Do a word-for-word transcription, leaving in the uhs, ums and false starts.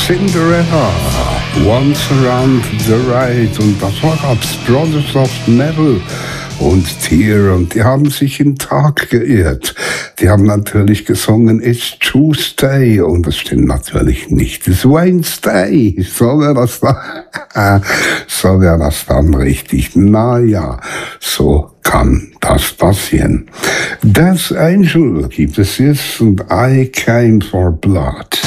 Cinderella, Once Around the Ride. Und davor gab's Brothers of Metal und Tear, und die haben sich im Tag geirrt. Die haben natürlich gesungen It's Tuesday, und das stimmt natürlich nicht. It's Wednesday, so wäre das dann, so wäre das dann richtig. Naja, so kann das passieren. Death Angel gibt es jetzt und I Came for Blood.